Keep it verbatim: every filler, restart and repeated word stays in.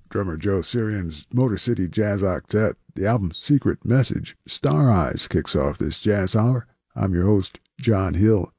drummer Joe Sirian's Motor City Jazz Octet. The album Secret Message, Star Eyes, kicks off this jazz hour. I'm your host, John Hill.